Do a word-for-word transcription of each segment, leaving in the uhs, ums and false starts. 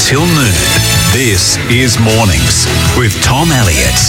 till noon. This is Mornings with Tom Elliott.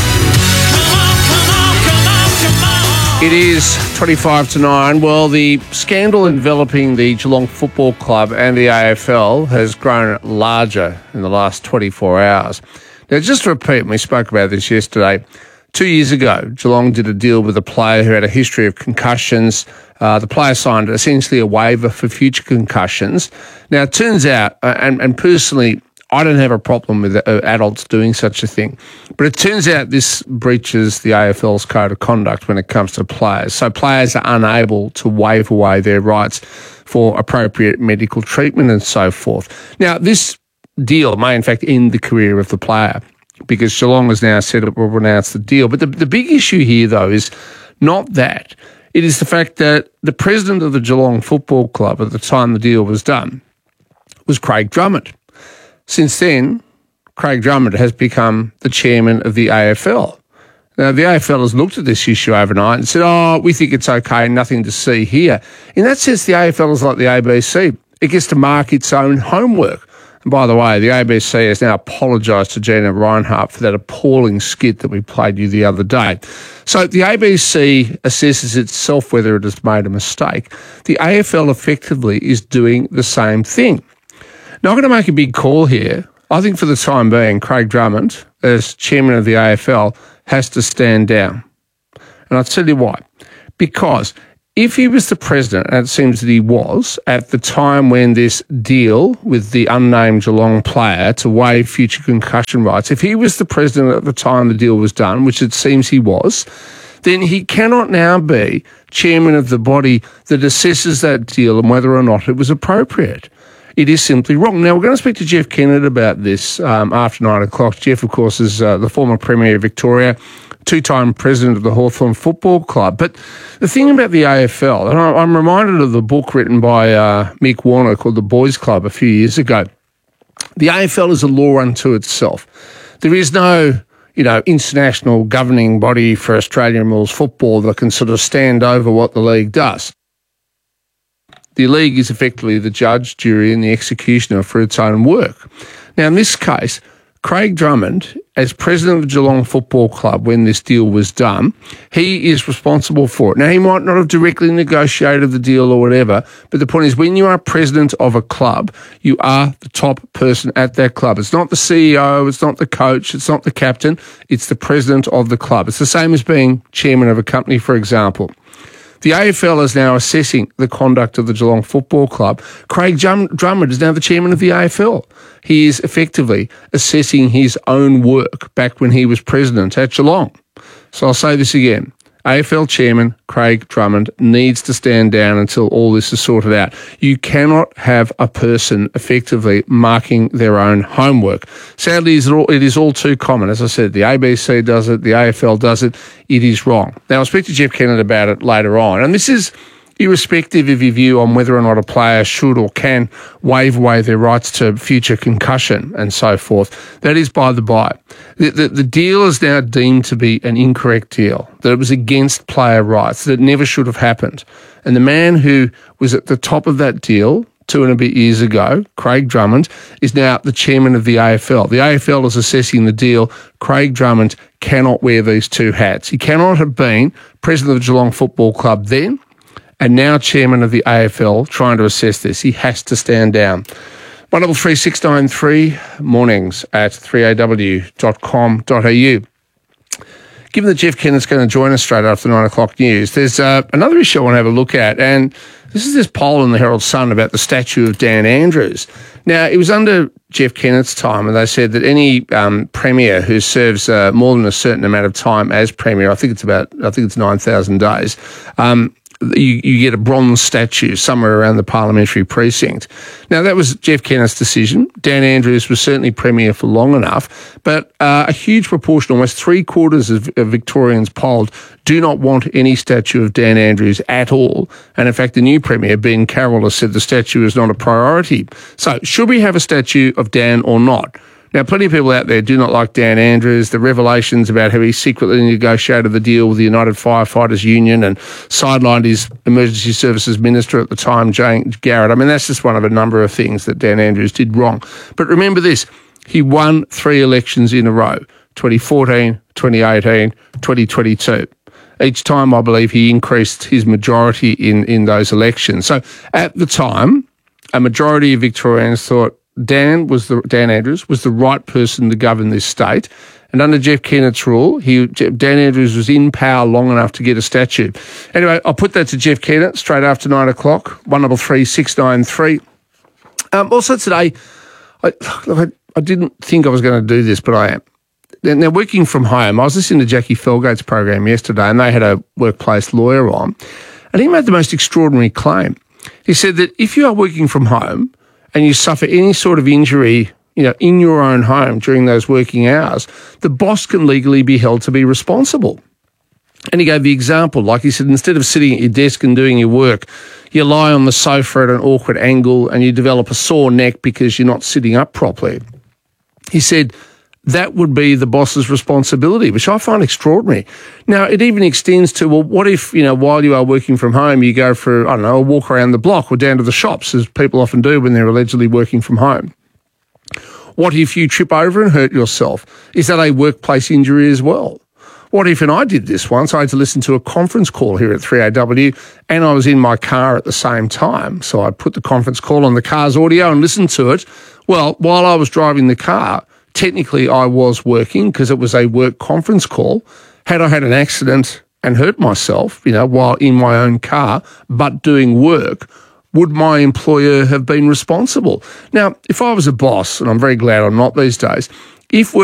It is twenty-five to nine. Well, the scandal enveloping the Geelong Football Club and the A F L has grown larger in the last twenty-four hours. Now, just to repeat, we spoke about this yesterday. Two years ago, Geelong did a deal with a player who had a history of concussions. Uh, the player signed essentially a waiver for future concussions. Now, it turns out, uh, and, and personally, I don't have a problem with uh, adults doing such a thing, but it turns out this breaches the A F L's code of conduct when it comes to players. So players are unable to waive away their rights for appropriate medical treatment and so forth. Now, this deal may in fact end the career of the player, because Geelong has now said it will renounce the deal. But the, the big issue here, though, is not that. It is the fact that the president of the Geelong Football Club at the time the deal was done was Craig Drummond. Since then, Craig Drummond has become the chairman of the A F L. Now, the A F L has looked at this issue overnight and said, oh, we think it's okay, nothing to see here. In that sense, the A F L is like the A B C. It gets to mark its own homework. And by the way, the A B C has now apologised to Gina Reinhart for that appalling skit that we played you the other day. So the A B C assesses itself whether it has made a mistake. The A F L effectively is doing the same thing. Now, I'm going to make a big call here. I think for the time being, Craig Drummond, as chairman of the A F L, has to stand down. And I'll tell you why. Because if he was the president, and it seems that he was, at the time when this deal with the unnamed Geelong player to waive future concussion rights, if he was the president at the time the deal was done, which it seems he was, then he cannot now be chairman of the body that assesses that deal and whether or not it was appropriate. It is simply wrong. Now, we're going to speak to Jeff Kennett about this um, after nine o'clock. Jeff, of course, is uh, the former Premier of Victoria, two-time president of the Hawthorn Football Club. But the thing about the A F L, and I'm reminded of the book written by uh, Mick Warner called The Boys Club a few years ago. The A F L is a law unto itself. There is no, you know, international governing body for Australian rules football that can sort of stand over what the league does. The league is effectively the judge, jury and the executioner for its own work. Now, in this case, Craig Drummond, as president of the Geelong Football Club when this deal was done, he is responsible for it. Now, he might not have directly negotiated the deal or whatever, but the point is when you are president of a club, you are the top person at that club. It's not the C E O, it's not the coach, it's not the captain, it's the president of the club. It's the same as being chairman of a company, for example. The A F L is now assessing the conduct of the Geelong Football Club. Craig Drummond is now the chairman of the A F L. He is effectively assessing his own work back when he was president at Geelong. So I'll say this again. A F L chairman Craig Drummond needs to stand down until all this is sorted out. You cannot have a person effectively marking their own homework. Sadly, it is all too common. As I said, the A B C does it, the A F L does it. It is wrong. Now, I'll speak to Jeff Kennett about it later on. And this is irrespective of your view on whether or not a player should or can waive away their rights to future concussion and so forth. That is by the by. The, the, the deal is now deemed to be an incorrect deal, that it was against player rights, that it never should have happened. And the man who was at the top of that deal two and a bit years ago, Craig Drummond, is now the chairman of the A F L. The A F L is assessing the deal. Craig Drummond cannot wear these two hats. He cannot have been president of the Geelong Football Club then, and now chairman of the A F L, trying to assess this. He has to stand down. one double three six nine three, mornings at three a w dot com dot a u. Given that Jeff Kennett's going to join us straight after the nine o'clock news, there's uh, another issue I want to have a look at, and this is this poll in the Herald Sun about the statue of Dan Andrews. Now, it was under Jeff Kennett's time, and they said that any um, premier who serves uh, more than a certain amount of time as premier, I think it's about, I think it's nine thousand days, um, You, you get a bronze statue somewhere around the parliamentary precinct. Now, that was Jeff Kennett's decision. Dan Andrews was certainly premier for long enough, but uh, a huge proportion, almost three quarters of, of Victorians polled, do not want any statue of Dan Andrews at all. And in fact, the new premier, Ben Carroll, has said the statue is not a priority. So, should we have a statue of Dan or not? Now, plenty of people out there do not like Dan Andrews, the revelations about how he secretly negotiated the deal with the United Firefighters Union and sidelined his emergency services minister at the time, Jane Garrett. I mean, that's just one of a number of things that Dan Andrews did wrong. But remember this, he won three elections in a row, twenty fourteen, twenty eighteen, twenty twenty-two. Each time, I believe, he increased his majority in, in those elections. So at the time, a majority of Victorians thought Dan was the Dan Andrews was the right person to govern this state, and under Jeff Kennett's rule, he Dan Andrews was in power long enough to get a statue. Anyway, I'll put that to Jeff Kennett straight after nine o'clock. One double three six nine three. Um, also today, I, I I didn't think I was going to do this, but I am. Now, working from home, I was listening to Jackie Felgate's program yesterday, and they had a workplace lawyer on, and he made the most extraordinary claim. He said that if you are working from home and you suffer any sort of injury, you know, in your own home during those working hours, the boss can legally be held to be responsible. And he gave the example, like he said, instead of sitting at your desk and doing your work, you lie on the sofa at an awkward angle and you develop a sore neck because you're not sitting up properly. He said that would be the boss's responsibility, which I find extraordinary. Now, it even extends to, well, what if, you know, while you are working from home, you go for, I don't know, a walk around the block or down to the shops, as people often do when they're allegedly working from home? What if you trip over and hurt yourself? Is that a workplace injury as well? What if, and I did this once, I had to listen to a conference call here at three A W and I was in my car at the same time. So I put the conference call on the car's audio and listened to it. Well, while I was driving the car, technically I was working because it was a work conference call. Had I had an accident and hurt myself, you know, while in my own car, but doing work, would my employer have been responsible? Now, if I was a boss, and I'm very glad I'm not these days, if